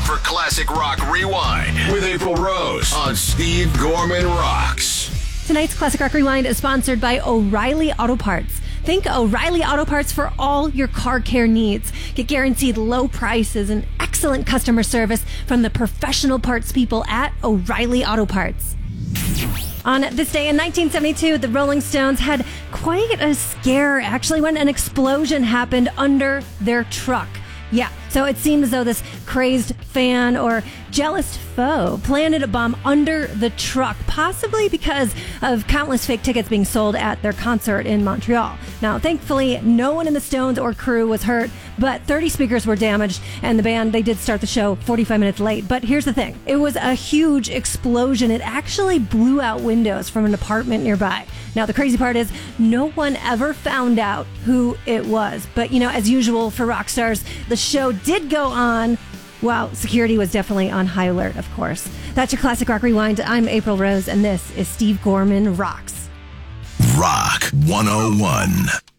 for Classic Rock Rewind with April Rose on Steve Gorman Rocks. Tonight's Classic Rock Rewind is sponsored by O'Reilly Auto Parts. Think O'Reilly Auto Parts for all your car care needs. Get guaranteed low prices and excellent customer service from the professional parts people at O'Reilly Auto Parts. On this day in 1972, the Rolling Stones had quite a scare, actually, when an explosion happened under their truck. Yeah, so it seemed as though this crazed fan or jealous foe planted a bomb under the truck, possibly because of countless fake tickets being sold at their concert in Montreal. Now, thankfully, no one in the Stones or crew was hurt, but 30 speakers were damaged, and the band, they did start the show 45 minutes late. But here's the thing. It was a huge explosion. It actually blew out windows from an apartment nearby. Now, the crazy part is no one ever found out who it was. But, you know, as usual for rock stars, the show did go on while security was definitely on high alert, of course. That's your Classic Rock Rewind. I'm April Rose, and this is Steve Gorman Rocks. Rock 101.